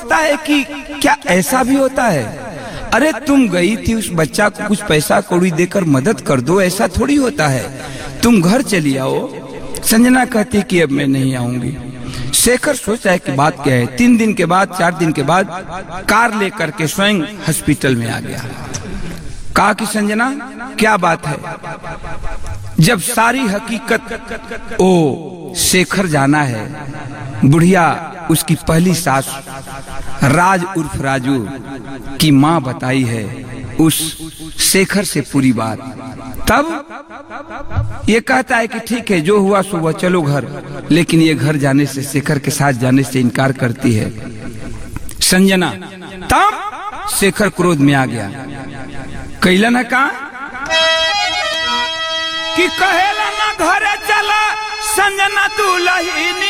सोचता है कि क्या ऐसा भी होता है? अरे तुम गई थी, उस बच्चा को कुछ पैसा कौड़ी देकर मदद कर दो, ऐसा थोड़ी होता है। तुम घर चली आओ। संजना कहती कि अब मैं नहीं आऊंगी। शेखर सोचा है कि बात क्या है। 3 दिन के बाद 4 दिन के बाद कार लेकर के स्वयं हॉस्पिटल में आ गया। कहा कि संजना क्या बात है? जब सारी हकीकत ओ शेखर जाना है, बुढ़िया उसकी पहली सास राज उर्फ राजू की माँ बताई है उस शेखर से पूरी बात। तब ये कहता है कि ठीक है, जो हुआ सो हुआ, चलो घर। लेकिन ये घर जाने से, शेखर के साथ जाने से इनकार करती है संजना। तब शेखर क्रोध में आ गया। कैला ना कहा कि कहेला ना घरे चला संजना दुल्हनी